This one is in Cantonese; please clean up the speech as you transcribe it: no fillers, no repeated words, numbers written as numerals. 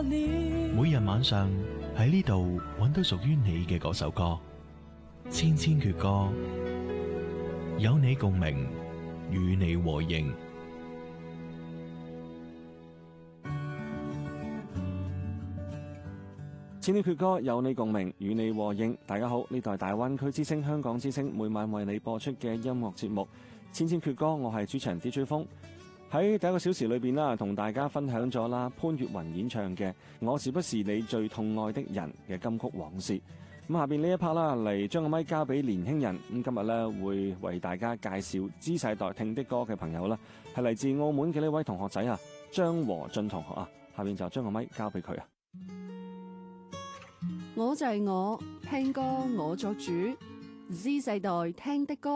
每日晚上喺呢度揾到屬於你嘅嗰首歌，千千闕歌，有你共鳴，與你和應。 千千闕歌，有你共鳴，與你和應。大家好，呢度係大灣區之聲、香港之聲每晚為你播出嘅音樂節目《千千闕歌》，我係主持人 DJ 風。喺第一個小時裏邊啦，同大家分享咗啦潘越雲演唱嘅《我是不是你最痛愛的人》嘅金曲往事。咁下邊呢一 part 啦，嚟將個咪交俾年輕人。咁今日咧會為大家介紹 Z 世代聽的歌嘅朋友啦，係嚟自澳門嘅呢位同學仔啊，張和俊同學啊。下邊就將個咪交俾佢啊。 我就係我，聽歌我作主，Z 世代聽的歌。